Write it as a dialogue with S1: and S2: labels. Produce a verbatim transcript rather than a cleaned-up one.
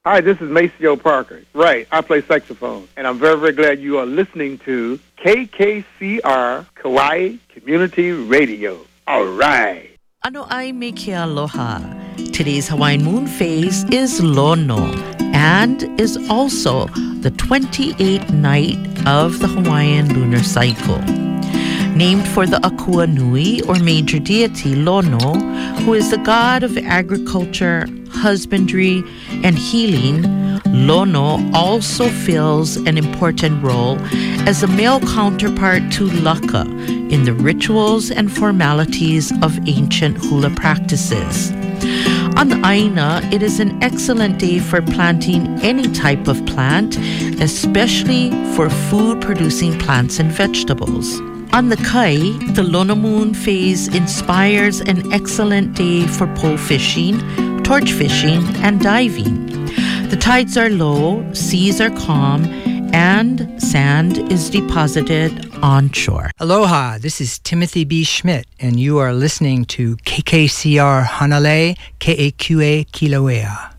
S1: Hi, this is Maceo Parker. Right, I play saxophone. And I'm very, very glad you are listening to K K C R Kauai Community Radio. All right.
S2: Ano ai me ke aloha. Today's Hawaiian moon phase is Lono and is also the twenty-eighth night of the Hawaiian lunar cycle. Named for the Akua Nui, or major deity Lono, who is the god of agriculture, husbandry, and healing, Lono also fills an important role as a male counterpart to Laka in the rituals and formalities of ancient hula practices. On Aina, it is an excellent day for planting any type of plant, especially for food-producing plants and vegetables. On the Kai, the Lono moon phase inspires an excellent day for pole fishing, torch fishing, and diving. The tides are low, seas are calm, and sand is deposited onshore.
S3: Aloha, this is Timothy B. Schmidt, and you are listening to K K C R Hanalei, K A Q A Kilauea.